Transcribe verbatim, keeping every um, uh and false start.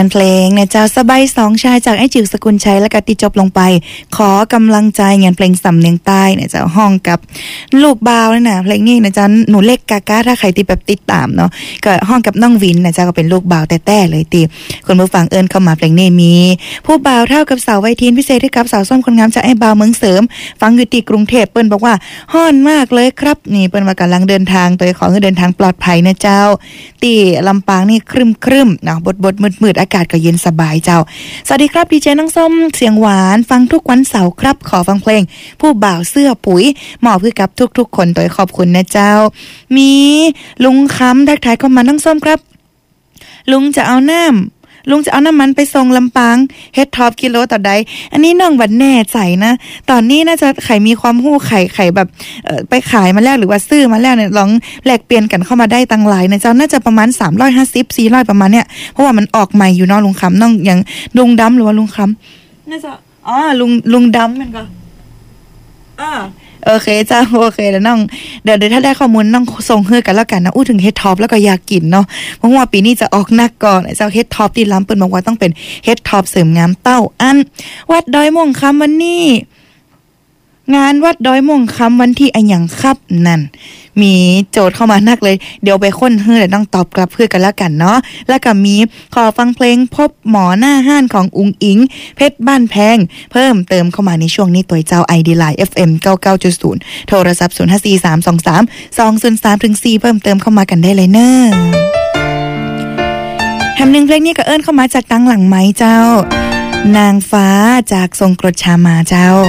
เพลงนะเจ้าสบายสองชายจากไอ้จิ๋วสกุลชัยและก็ติจบลงไปขอกำลังใจงานเพลงสำเนียงใต้เนี่ยเจ้าห้องกับลูกบ่าวนี่นะเพลงนี้นะเจ้าหนูเล็กกากาถ้าใครที่แบบติดตามเนาะก็ห้องกับน้องวินนะเจ้าก็เป็นลูกบ่าวแต่ๆเลยตีคนผู้ฟังเอิญเข้ามาเพลงนี้มีผู้บ่าวเท่ากับสาวไวทีนพิเศษให้กับสาวส้มคนงามจากไอ้บ่าวเมืองเสริมฟังอยู่ที่กรุงเทพเปิ้นบอกว่าฮ้อนมากเลยครับนี่เปิ้นว่ากำลังเดินทางโดยขอให้เดินทางปลอดภัยนะเจ้าตีลำปางนี่ครึมๆเนาะบดๆมืดๆอากาศก็เย็นสบายเจ้าสวัสดีครับดีเจน้องส้มเสียงหวานฟังทุกวันเสาร์ครับขอฟังเพลงผู้บ่าวเสื้อปุ๋ยมอบให้กับทุกๆคนโดยขอบคุณนะเจ้ามีลุงค้ำทักทายเข้ามาน้องส้มครับลุงจะเอาน้ำลุงจะเอาน้ำมันไปส่งลำปางเฮ็ดท็อปกิโลต่อใดอันนี้น้องบัดแน่ใจนะตอนนี้น่าจะไข่มีความหู้ไข่ไข่แบบเอ่อไปขายมาแล้วหรือว่าซื้อมาแล้วเนี่ยลองแลกเปลี่ยนกันเข้ามาได้ตั้งหลายนะเจ้าน่าจะประมาณสามร้อยห้าสิบ สี่ร้อยประมาณเนี้ยเพราะว่ามันออกใหม่อยู่เนาะลุงคำน้องอย่างลุงดำหรือว่าลุงคำน่าจะอ๋อลุงลุงดำมันก็อ่าโอเคจ้าโอเคแล้วน้องเดี๋ยวเดี๋ยวถ้าได้ข้อมูลน้องส่งเฮือกันแล้วกันนะอู้ถึงเฮ็ดท็อปแล้วก็อยากกินเนาะเพราะว่าปีนี้จะออกหนักก่อนเจ้าเฮ็ดท็อปที่ล้ำเปิ้นบอกว่าต้องเป็นเฮ็ดท็อปเสริมงามเต้าอันวัดดอยม่วงคำวันนี้งานวัดดอยม่วงคำวันที่อันหยังครับนั่นมีโจทย์เข้ามานักเลยเดี๋ยวไปค้นเฮือแล้วต้องตอบกลับเพื่อกันแล้วกันเนาะแล้วก็มีขอฟังเพลงพบหมอหน้าห้านของอุงอิงเพชรบ้านแพงเพิ่มเติมเข้ามาในช่วงนี้ตัวเจ้า ไอ ดี Line เอฟ เอ็ม เก้าสิบเก้าจุดศูนย์ โทรศัพท์ศูนย์ ห้า สี่ สาม สอง สาม สอง ศูนย์ สาม ถึง สี่เพิ่มเติมเข้ามากันได้เลยเนอะแถมหนึ่งเพลงนี้ก็เอิ้นเข้ามาจากตั้งหลังไม้เจ้านางฟ้าจากทรงกรดชามาเจ้า